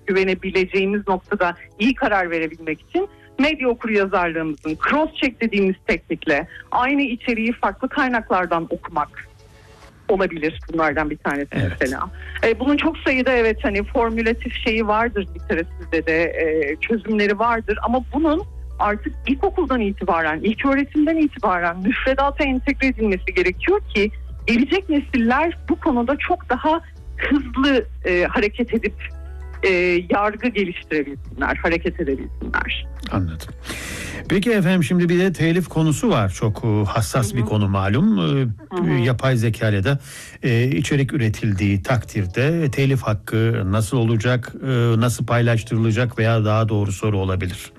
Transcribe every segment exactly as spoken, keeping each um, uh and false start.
güvenebileceğimiz noktada iyi karar verebilmek için medya okuryazarlığımızın cross-check dediğimiz teknikle aynı içeriği farklı kaynaklardan okumak olabilir, bunlardan bir tanesi evet. mesela. E, bunun çok sayıda evet hani formülatif şeyi vardır literatürde de e, çözümleri vardır ama bunun artık ilkokuldan itibaren, ilk öğretimden itibaren müfredata entegre edilmesi gerekiyor ki gelecek nesiller bu konuda çok daha hızlı e, hareket edip e, yargı geliştirebilsinler, hareket edebilsinler. Anladım. Peki efendim, şimdi bir de telif konusu var. Çok hassas Hı-hı. bir konu malum. Hı-hı. Yapay zeka ile de e, içerik üretildiği takdirde telif hakkı nasıl olacak, e, nasıl paylaştırılacak veya daha doğru soru olabilir.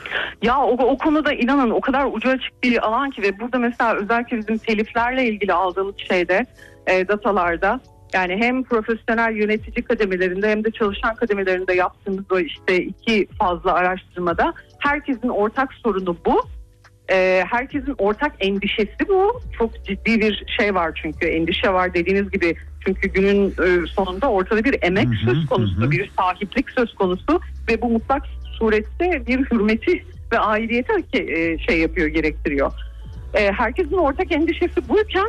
Ya o, o konuda inanın o kadar ucu açık bir alan ki ve burada mesela özellikle bizim teliflerle ilgili aldığımız şeyde e, datalarda yani hem profesyonel yönetici kademelerinde hem de çalışan kademelerinde yaptığımız o işte iki fazla araştırmada herkesin ortak sorunu bu. E, herkesin ortak endişesi bu. Çok ciddi bir şey var çünkü endişe var dediğiniz gibi. Çünkü günün e, sonunda ortada bir emek hı hı, söz konusu, hı. bir sahiplik söz konusu ve bu mutlak surette bir hürmeti ve aidiyeti e, şey yapıyor, gerektiriyor. E, herkesin ortak endişesi buyken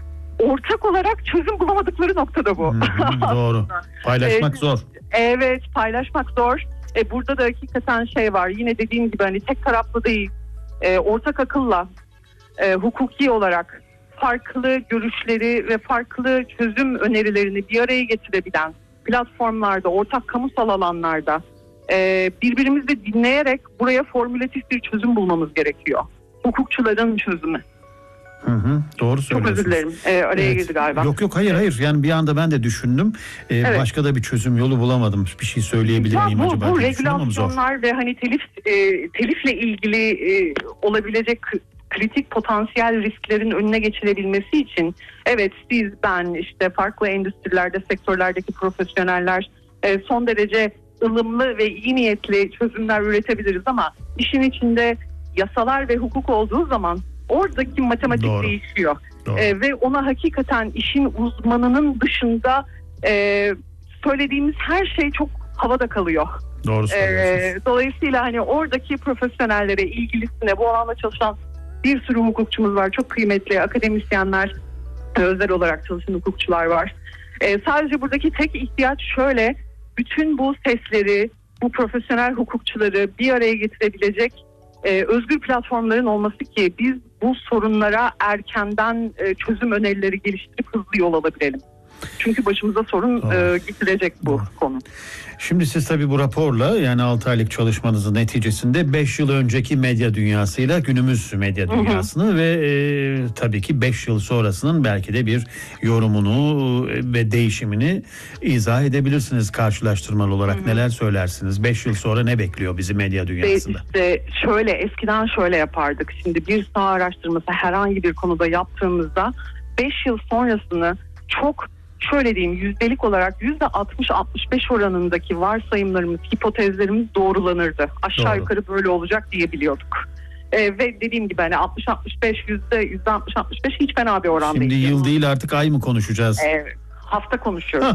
ortak olarak çözüm bulamadıkları noktada bu. Hmm, doğru. Paylaşmak e, zor. Evet, paylaşmak zor. E, burada da hakikaten şey var. Yine dediğim gibi hani tek taraflı değil. E, ortak akılla, e, hukuki olarak farklı görüşleri ve farklı çözüm önerilerini bir araya getirebilen platformlarda, ortak kamusal alanlarda e, birbirimizi dinleyerek buraya formülatif bir çözüm bulmamız gerekiyor. Hukukçuların çözümü. Hı hı, doğru söylüyorsunuz. Çok özür dilerim. Ee, araya evet. girdi galiba. Yok yok hayır hayır. Yani bir anda ben de düşündüm. Ee, evet. Başka da bir çözüm yolu bulamadım. Bir şey söyleyebilir ya miyim bu, acaba? Bu regülasyonlar ve hani telif e, telifle ilgili e, olabilecek kritik potansiyel risklerin önüne geçilebilmesi için evet siz, ben, işte farklı endüstrilerde, sektörlerdeki profesyoneller e, son derece ılımlı ve iyi niyetli çözümler üretebiliriz ama işin içinde yasalar ve hukuk olduğu zaman oradaki matematik Doğru. değişiyor. Doğru. Ee, ve ona hakikaten işin uzmanının dışında e, söylediğimiz her şey çok havada kalıyor. Doğru söylüyorsunuz. Ee, dolayısıyla hani oradaki profesyonellere, ilgilisine, bu alanda çalışan bir sürü hukukçumuz var. Çok kıymetli akademisyenler, özel olarak çalışan hukukçular var. Ee, sadece buradaki tek ihtiyaç şöyle, bütün bu sesleri, bu profesyonel hukukçuları bir araya getirebilecek Ee, özgür platformların olması ki biz bu sorunlara erkenden e, çözüm önerileri geliştirip hızlı yol alabilelim. Çünkü başımıza sorun e, getirecek bu Doğru. konu. Şimdi siz tabii bu raporla, yani altı aylık çalışmanızın neticesinde beş yıl önceki medya dünyasıyla günümüz medya dünyasını hı hı. ve e, tabii ki beş yıl sonrasının belki de bir yorumunu ve değişimini izah edebilirsiniz karşılaştırmalı olarak. Hı hı. Neler söylersiniz? beş yıl sonra ne bekliyor bizi medya dünyasında? İşte şöyle, eskiden şöyle yapardık. Şimdi bir saha araştırması herhangi bir konuda yaptığımızda beş yıl sonrasını çok şöyle diyeyim, yüzdelik olarak yüzde altmış altmış beş oranındaki varsayımlarımız, hipotezlerimiz doğrulanırdı. Aşağı Doğru. yukarı böyle olacak diyebiliyorduk. Ee, ve dediğim gibi hani altmış altmış beş yüzde yüzde altmış altmış beş hiç fena bir oran Şimdi değil. Şimdi yıl değil artık ay mı konuşacağız? Evet, hafta konuşuyoruz.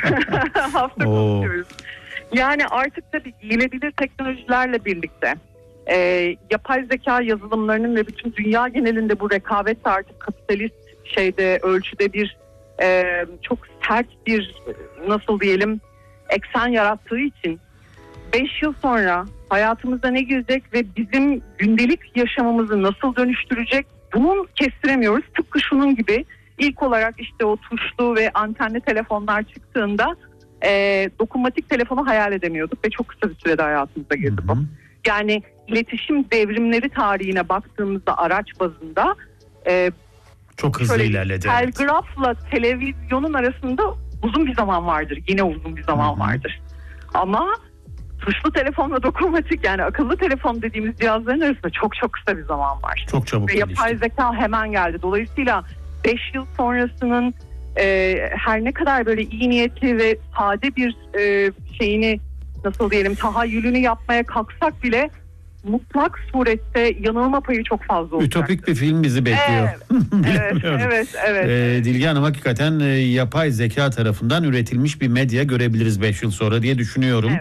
hafta Oo. konuşuyoruz. Yani artık tabii giyilebilir teknolojilerle birlikte e, yapay zeka yazılımlarının ve bütün dünya genelinde bu rekabet de artık kapitalist şeyde, ölçüde bir Ee, çok sert bir, nasıl diyelim, eksen yarattığı için beş yıl sonra hayatımıza ne girecek ve bizim gündelik yaşamımızı nasıl dönüştürecek, bunu kestiremiyoruz. Tıpkı şunun gibi, ilk olarak işte o tuşlu ve antenli telefonlar çıktığında e, dokunmatik telefonu hayal edemiyorduk ve çok kısa bir sürede hayatımıza girdi bu. Yani iletişim devrimleri tarihine baktığımızda araç bazında e, çok hızlı Şöyle, ilerledi. Telgrafla evet. televizyonun arasında uzun bir zaman vardır. Yine uzun bir zaman Hı-hı. vardır. Ama tuşlu telefonla dokunmatik, yani akıllı telefon dediğimiz cihazların arasında çok çok kısa bir zaman var. Çok çabuk Ve yapay gelişti. zeka hemen geldi. Dolayısıyla beş yıl sonrasının e, her ne kadar böyle iyi niyetli ve sade bir e, şeyini, nasıl diyelim, tahayyülünü yapmaya kalksak bile mutlak surette yanılma payı çok fazla olacak. Ütopik bir film bizi bekliyor. Evet, evet, evet. evet. Ee, Dilge Hanım, hakikaten e, yapay zeka tarafından üretilmiş bir medya görebiliriz beş yıl sonra diye düşünüyorum. Evet.